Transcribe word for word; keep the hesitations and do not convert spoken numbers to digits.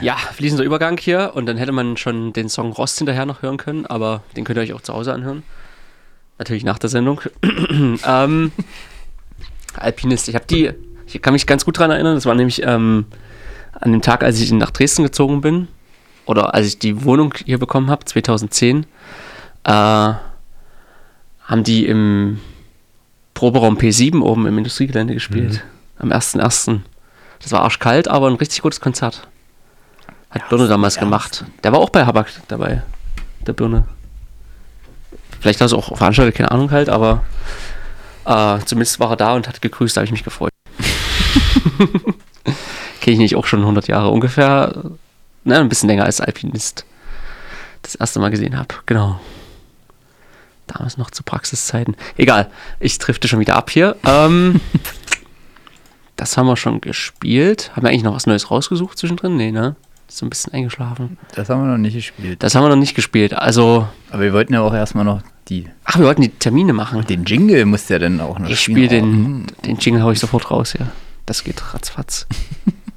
Ja, fließender Übergang hier und dann hätte man schon den Song Rost hinterher noch hören können, aber den könnt ihr euch auch zu Hause anhören. Natürlich nach der Sendung. ähm, Alpinist, ich habe die, ich kann mich ganz gut dran erinnern, das war nämlich ähm, an dem Tag, als ich nach Dresden gezogen bin, oder als ich die Wohnung hier bekommen habe, zweitausendzehn, äh, haben die im Proberaum P sieben oben im Industriegelände gespielt. Mhm. Am ersten ersten Das war arschkalt, aber ein richtig gutes Konzert. Hat ja, Birne damals gemacht. Der war auch bei Habak dabei, der Birne. Vielleicht hat er auch veranstaltet, keine Ahnung halt, aber äh, zumindest war er da und hat gegrüßt, da habe ich mich gefreut. Kenne ich nicht auch schon hundert Jahre ungefähr, ne, ein bisschen länger als Alpinist. Das erste Mal gesehen habe, genau. Damals noch zu Praxiszeiten. Egal, ich drifte schon wieder ab hier. Ähm, das haben wir schon gespielt. Haben wir eigentlich noch was Neues rausgesucht zwischendrin? Nee, ne? Ist so ein bisschen eingeschlafen. Das haben wir noch nicht gespielt. Das haben wir noch nicht gespielt, also... Aber wir wollten ja auch erstmal noch die... Ach, wir wollten die Termine machen. Den Jingle muss ja dann auch noch Ich spiele den, den Jingle, hau ich sofort raus, ja. Das geht ratzfatz.